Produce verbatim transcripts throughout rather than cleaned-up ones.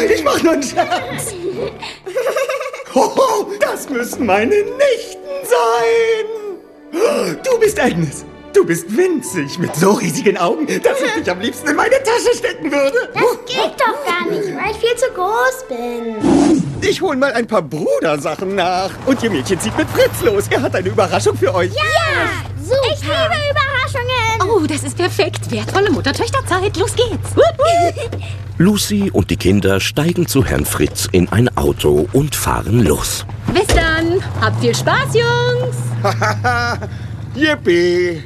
Ich mach nur einen Scherz. Oh, das müssen meine Nichten sein. Du bist Agnes. Du bist winzig mit so riesigen Augen, dass ich dich am liebsten in meine Tasche stecken würde. Das geht doch gar nicht, weil ich viel zu groß bin. Ich hol mal ein paar Brudersachen nach. Und ihr Mädchen zieht mit Fritz los. Er hat eine Überraschung für euch. Ja, super. Ich liebe Überraschungen. Oh, das ist perfekt. Wertvolle Mutter-Töchter-Zeit. Los geht's. Lucy und die Kinder steigen zu Herrn Fritz in ein Auto und fahren los. Bis dann. Habt viel Spaß, Jungs. Yippie.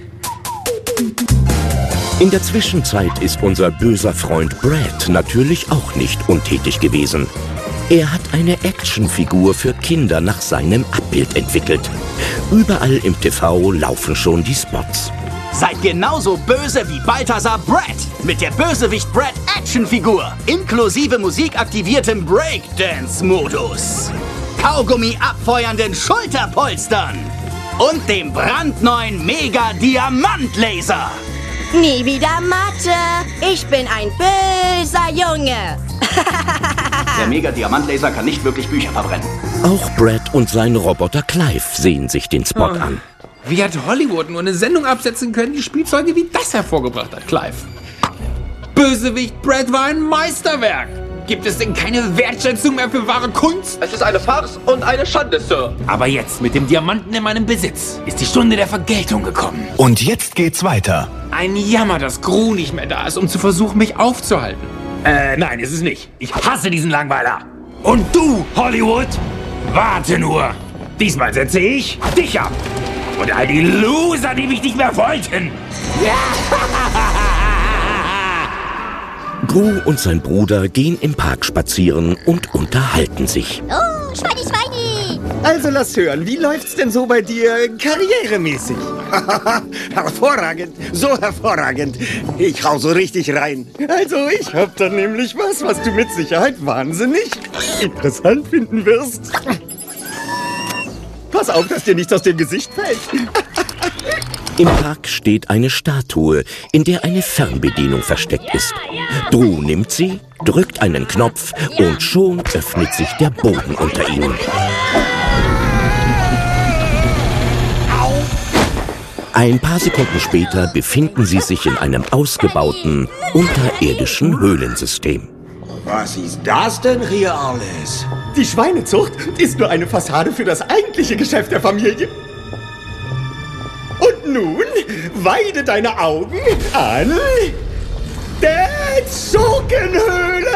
In der Zwischenzeit ist unser böser Freund Brad natürlich auch nicht untätig gewesen. Er hat eine Actionfigur für Kinder nach seinem Abbild entwickelt. Überall im T V laufen schon die Spots. Seid genauso böse wie Balthasar Brad mit der Bösewicht Brad Actionfigur, inklusive musikaktiviertem Breakdance-Modus, Kaugummi abfeuernden Schulterpolstern und dem brandneuen Mega-Diamant-Laser. Nie wieder Mathe. Ich bin ein böser Junge. Der Mega-Diamant-Laser kann nicht wirklich Bücher verbrennen. Auch Brad und sein Roboter Clive sehen sich den Spot Oh. an. Wie hat Hollywood nur eine Sendung absetzen können, die Spielzeuge wie das hervorgebracht hat, Clive? Bösewicht Brad war ein Meisterwerk. Gibt es denn keine Wertschätzung mehr für wahre Kunst? Es ist eine Farce und eine Schande, Sir. Aber jetzt, mit dem Diamanten in meinem Besitz, ist die Stunde der Vergeltung gekommen. Und jetzt geht's weiter. Ein Jammer, dass Gru nicht mehr da ist, um zu versuchen, mich aufzuhalten. Äh, nein, ist es nicht. Ich hasse diesen Langweiler. Und du, Hollywood, warte nur. Diesmal setze ich dich ab. Und all die Loser, die mich nicht mehr wollten. Gru und sein Bruder gehen im Park spazieren und unterhalten sich. Oh, Schweini, Schweini. Also lass hören, wie läuft's denn so bei dir karrieremäßig? Hervorragend, so hervorragend. Ich hau so richtig rein. Also ich hab da nämlich was, was du mit Sicherheit wahnsinnig interessant finden wirst. Pass auf, dass dir nichts aus dem Gesicht fällt. Im Park steht eine Statue, in der eine Fernbedienung versteckt ist. Drew nimmt sie, drückt einen Knopf und schon öffnet sich der Boden unter ihnen. Ein paar Sekunden später befinden sie sich in einem ausgebauten, unterirdischen Höhlensystem. Was ist das denn hier alles? Die Schweinezucht ist nur eine Fassade für das eigentliche Geschäft der Familie. Und nun weide deine Augen an der Schurkenhöhle.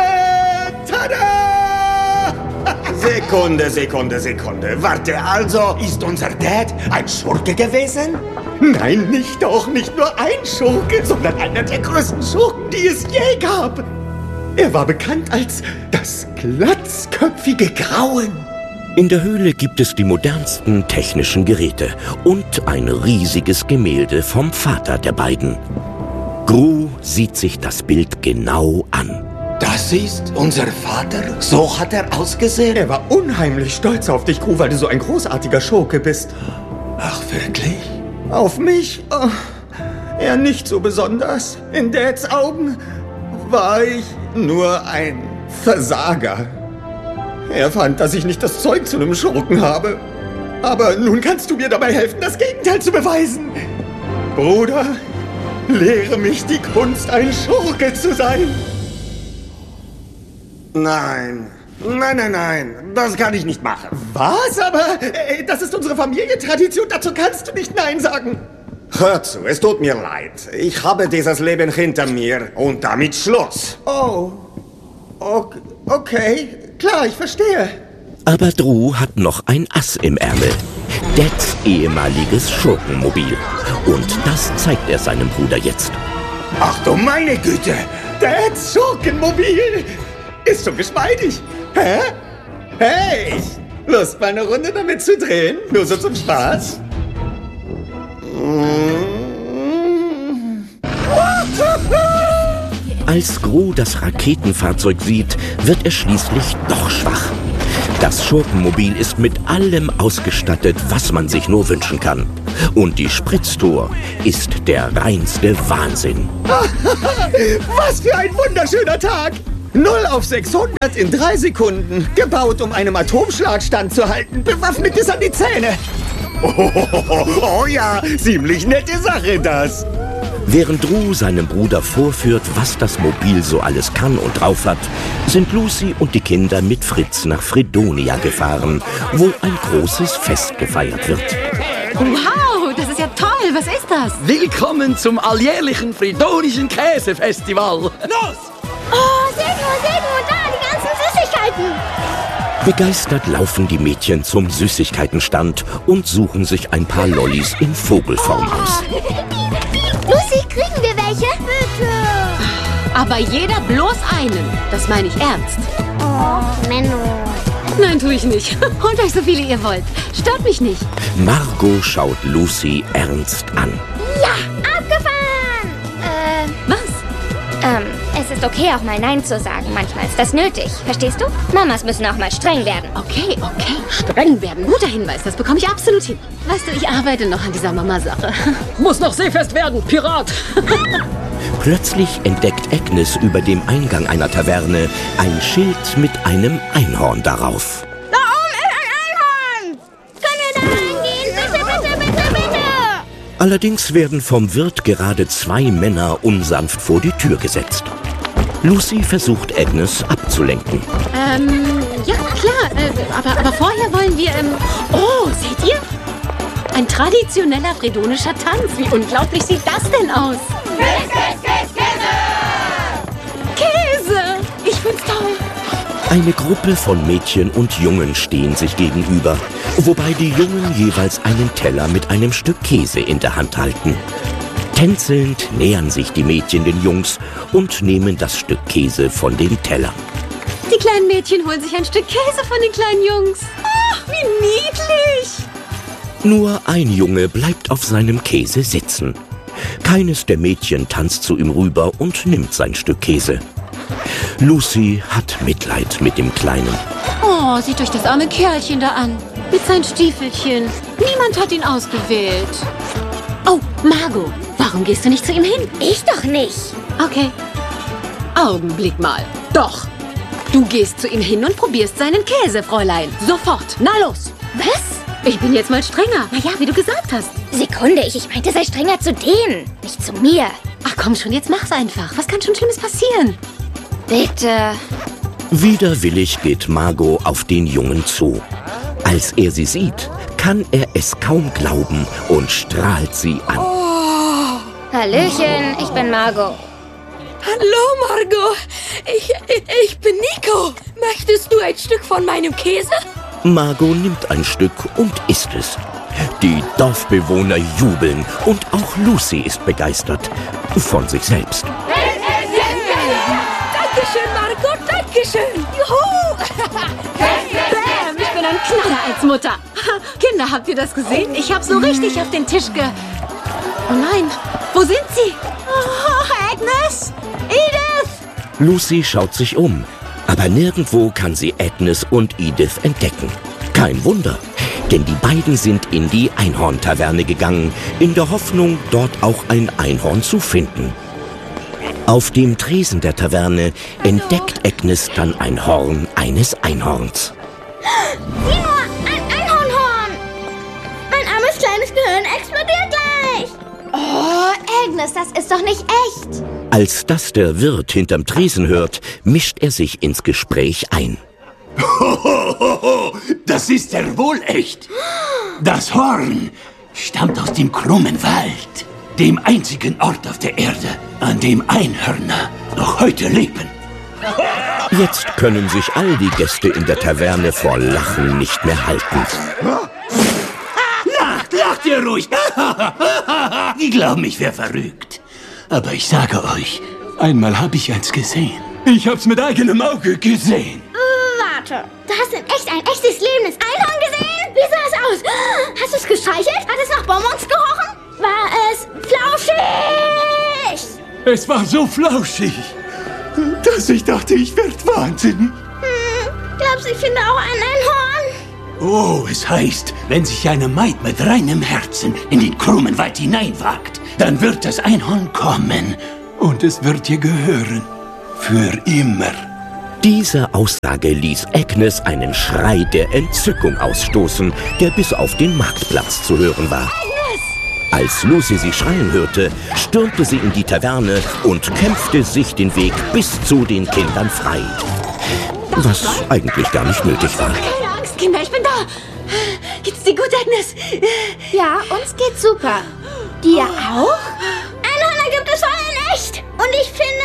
Tada! Sekunde, Sekunde, Sekunde. Warte, also ist unser Dad ein Schurke gewesen? Nein, nicht doch, nicht nur ein Schurke, sondern einer der größten Schurken, die es je gab. Er war bekannt als das glatzköpfige Grauen. In der Höhle gibt es die modernsten technischen Geräte und ein riesiges Gemälde vom Vater der beiden. Gru sieht sich das Bild genau an. Das ist unser Vater? So hat er ausgesehen? Er war unheimlich stolz auf dich, Gru, weil du so ein großartiger Schurke bist. Ach, wirklich? Auf mich? Oh, eher nicht so besonders. In Dads Augen war ich nur ein Versager. Er fand, dass ich nicht das Zeug zu einem Schurken habe. Aber nun kannst du mir dabei helfen, das Gegenteil zu beweisen. Bruder, lehre mich die Kunst, ein Schurke zu sein. Nein, nein, nein, nein, das kann ich nicht machen. Was? Aber äh, das ist unsere Familientradition, dazu kannst du nicht Nein sagen. Hör zu, es tut mir leid. Ich habe dieses Leben hinter mir und damit Schluss. Oh, okay, okay. Klar, ich verstehe. Aber Drew hat noch ein Ass im Ärmel. Dads ehemaliges Schurkenmobil. Und das zeigt er seinem Bruder jetzt. Ach du meine Güte! Dads Schurkenmobil! Ist schon geschmeidig. Hä? Hey! Lust, mal eine Runde damit zu drehen? Nur so zum Spaß? Als Gru das Raketenfahrzeug sieht, wird er schließlich doch schwach. Das Schurkenmobil ist mit allem ausgestattet, was man sich nur wünschen kann. Und die Spritztour ist der reinste Wahnsinn. Was für ein wunderschöner Tag! null auf sechshundert in drei Sekunden. Gebaut, um einem Atomschlag standzuhalten. Bewaffnet bis an die Zähne. Oh, oh, oh, oh ja, ziemlich nette Sache das. Während Drew seinem Bruder vorführt, was das Mobil so alles kann und drauf hat, sind Lucy und die Kinder mit Fritz nach Fredonia gefahren, wo ein großes Fest gefeiert wird. Wow, das ist ja toll. Was ist das? Willkommen zum alljährlichen Fredonischen Käsefestival. Los! Oh, seht nur, seht nur, da, die ganzen Süßigkeiten. Begeistert laufen die Mädchen zum Süßigkeitenstand und suchen sich ein paar Lollis in Vogelform aus. Lucy, kriegen wir welche? Bitte. Aber jeder bloß einen. Das meine ich ernst. Oh, Menno. Nein, tue ich nicht. Holt euch so viele ihr wollt. Stört mich nicht. Margot schaut Lucy ernst an. Ja, abgefahren. Äh, Was? Ähm, es ist okay, auch mal Nein zu sagen. Manchmal ist das nötig. Verstehst du? Mamas müssen auch mal streng werden. Okay, okay. Streng werden. Guter Hinweis. Das bekomme ich absolut hin. Weißt du, ich arbeite noch an dieser Mama-Sache. Muss noch seefest werden, Pirat. Plötzlich entdeckt Agnes über dem Eingang einer Taverne ein Schild mit einem Einhorn darauf. Da oben ist ein Einhorn. Können wir da reingehen? Bitte, bitte, bitte, bitte. Allerdings werden vom Wirt gerade zwei Männer unsanft vor die Tür gesetzt. Lucy versucht Agnes abzulenken. Ähm, ja, klar. Äh, aber, aber vorher wollen wir, ähm... Oh, seht ihr? Ein traditioneller fredonischer Tanz. Wie unglaublich sieht das denn aus? Käse! Ich find's toll. Eine Gruppe von Mädchen und Jungen stehen sich gegenüber, wobei die Jungen jeweils einen Teller mit einem Stück Käse in der Hand halten. Tänzelnd nähern sich die Mädchen den Jungs und nehmen das Stück Käse von den Tellern. Die kleinen Mädchen holen sich ein Stück Käse von den kleinen Jungs. Ach, wie niedlich! Nur ein Junge bleibt auf seinem Käse sitzen. Keines der Mädchen tanzt zu ihm rüber und nimmt sein Stück Käse. Lucy hat Mitleid mit dem Kleinen. Oh, seht euch das arme Kerlchen da an. Mit seinen Stiefelchen. Niemand hat ihn ausgewählt. Oh, Margot, warum gehst du nicht zu ihm hin? Ich doch nicht. Okay. Augenblick mal. Doch. Du gehst zu ihm hin und probierst seinen Käse, Fräulein. Sofort. Na los. Was? Ich bin jetzt mal strenger. Na ja, wie du gesagt hast. Sekunde, ich, ich meinte, sei strenger zu denen, nicht zu mir. Ach komm schon, jetzt mach's einfach. Was kann schon Schlimmes passieren? Bitte. Widerwillig geht Margot auf den Jungen zu. Als er sie sieht, kann er es kaum glauben und strahlt sie an. Oh. Hallöchen, ich bin Margot. Hallo, Margot. Ich, ich, ich bin Nico. Möchtest du ein Stück von meinem Käse? Margot nimmt ein Stück und isst es. Die Dorfbewohner jubeln und auch Lucy ist begeistert. Von sich selbst. Dankeschön, Margot, Dankeschön. Juhu. Bam, ich bin ein Knaller als Mutter. Kinder, habt ihr das gesehen? Ich hab so richtig auf den Tisch ge... Oh nein, wo sind sie? Oh, Agnes! Edith! Lucy schaut sich um, aber nirgendwo kann sie Agnes und Edith entdecken. Kein Wunder, denn die beiden sind in die Einhorn-Taverne gegangen, in der Hoffnung, dort auch ein Einhorn zu finden. Auf dem Tresen der Taverne entdeckt Agnes dann ein Horn eines Einhorns. Sieh nur, ein Einhornhorn. Mein armes kleines Gehirn explodiert gleich. Oh, Agnes, das ist doch nicht echt. Als das der Wirt hinterm Tresen hört, mischt er sich ins Gespräch ein. Hohohoho, das ist ja wohl echt. Das Horn stammt aus dem krummen Wald, dem einzigen Ort auf der Erde, an dem Einhörner noch heute leben. Jetzt können sich all die Gäste in der Taverne vor Lachen nicht mehr halten. Lacht, lacht ihr ruhig. Die glauben, ich wäre verrückt. Aber ich sage euch, einmal habe ich eins gesehen. Ich hab's mit eigenem Auge gesehen. Warte, du hast in echt ein echtes lebendes Einhorn gesehen? Wie sah es aus? Hast du es gestreichelt? Hat es nach Bonbons gerochen? War es flauschig? Es war so flauschig, dass ich dachte, ich werde wahnsinnig. Hm, glaubst du, ich finde auch ein Einhorn? Oh, es heißt, wenn sich eine Maid mit reinem Herzen in den krummen Wald hineinwagt, dann wird das Einhorn kommen und es wird ihr gehören. Für immer. Diese Aussage ließ Agnes einen Schrei der Entzückung ausstoßen, der bis auf den Marktplatz zu hören war. Als Lucy sie schreien hörte, stürmte sie in die Taverne und kämpfte sich den Weg bis zu den Kindern frei. Was eigentlich gar nicht nötig war. Keine Angst, Kinder, ich bin da. Geht's dir gut, Agnes? Ja, uns geht's super. Dir auch? Einhörner gibt es voll in echt. Und ich finde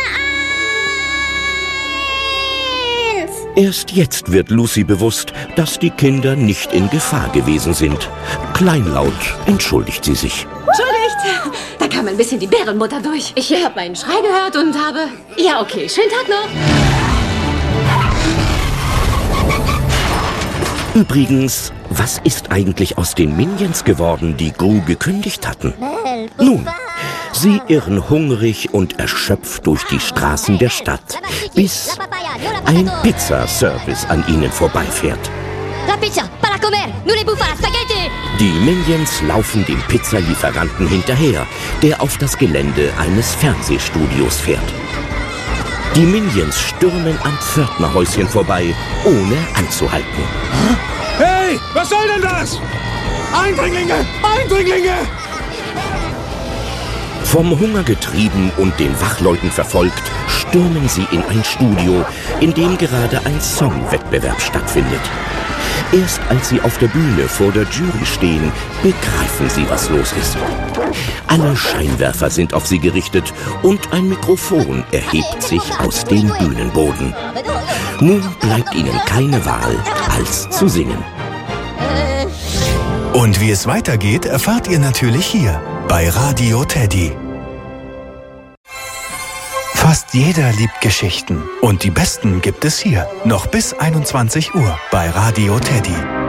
eins. Erst jetzt wird Lucy bewusst, dass die Kinder nicht in Gefahr gewesen sind. Kleinlaut entschuldigt sie sich. Entschuldigt, da kam ein bisschen die Bärenmutter durch. Ich habe einen Schrei gehört und habe... Ja, okay, schönen Tag noch. Übrigens, was ist eigentlich aus den Minions geworden, die Gru gekündigt hatten? Nun, sie irren hungrig und erschöpft durch die Straßen der Stadt, bis ein Pizzaservice an ihnen vorbeifährt. Die Minions laufen dem Pizzalieferanten hinterher, der auf das Gelände eines Fernsehstudios fährt. Die Minions stürmen am Pförtnerhäuschen vorbei, ohne anzuhalten. Hey, was soll denn das? Eindringlinge! Eindringlinge! Vom Hunger getrieben und den Wachleuten verfolgt, stürmen sie in ein Studio, in dem gerade ein Songwettbewerb stattfindet. Erst als sie auf der Bühne vor der Jury stehen, begreifen sie, was los ist. Alle Scheinwerfer sind auf sie gerichtet und ein Mikrofon erhebt sich aus dem Bühnenboden. Nun bleibt ihnen keine Wahl, als zu singen. Und wie es weitergeht, erfahrt ihr natürlich hier bei Radio Teddy. Fast jeder liebt Geschichten und die besten gibt es hier, noch bis einundzwanzig Uhr bei Radio Teddy.